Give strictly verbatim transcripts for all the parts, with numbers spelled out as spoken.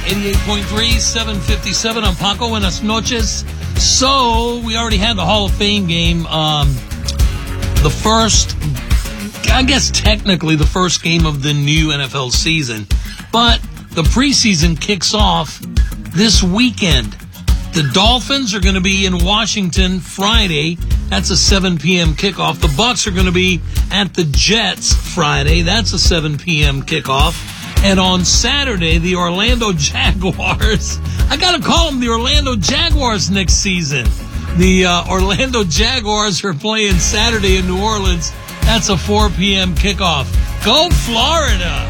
eighty-eight point three, seven fifty-seven. I'm Paco. Buenas noches. So, we already had the Hall of Fame game. Um, the first, I guess technically the first game of the new N F L season. But the preseason kicks off this weekend. The Dolphins are going to be in Washington Friday. That's a seven p.m. kickoff. The Bucks are going to be at the Jets Friday. That's a seven p.m. kickoff. And on Saturday, the Orlando Jaguars, I got to call them the Orlando Jaguars next season. The uh, Orlando Jaguars are playing Saturday in New Orleans. That's a four p.m. kickoff. Go Florida!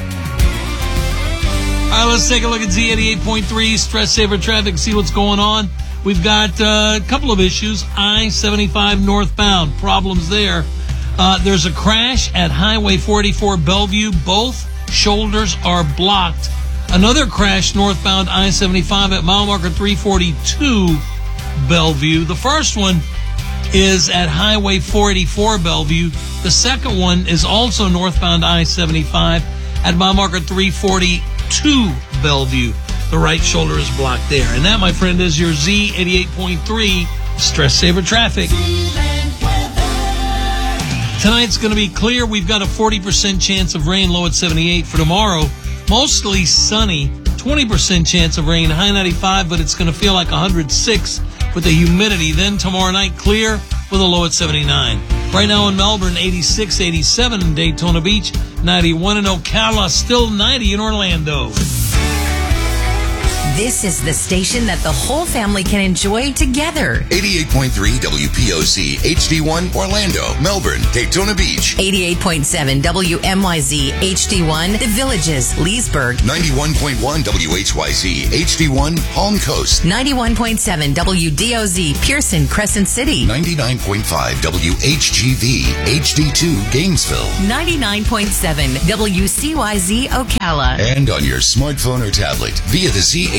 All right, let's take a look at Z eighty-eight point three, Stress Saver Traffic, see what's going on. We've got uh, a couple of issues. I seventy-five northbound, problems there. Uh, there's a crash at Highway forty-four Bellevue. Both shoulders are blocked. Another crash northbound I seventy-five at mile marker three forty-two Bellevue. The first one is at Highway four eighty-four Bellevue. The second one is also northbound I seventy-five at mile marker three forty-two Bellevue. The right shoulder is blocked there. And that, my friend, is your Z eighty-eight point three Stress Saver Traffic. Tonight's going to be clear. We've got a forty percent chance of rain, low at seventy-eight. For tomorrow, mostly sunny, twenty percent chance of rain, high ninety-five, but it's going to feel like one hundred six with the humidity. Then tomorrow night, clear with a low at seventy-nine. Right now in Melbourne, eighty-six, eighty-seven in Daytona Beach, ninety-one in Ocala, still ninety in Orlando. This is the station that the whole family can enjoy together. eighty-eight point three W P O C, H D one, Orlando, Melbourne, Daytona Beach. eighty-eight point seven W M Y Z, H D one, The Villages, Leesburg. ninety-one point one W H Y Z, H D one, Palm Coast. ninety-one point seven W D O Z, Pearson, Crescent City. ninety-nine point five W H G V, H D two, Gainesville. ninety-nine point seven W C Y Z, Ocala. And on your smartphone or tablet via the Z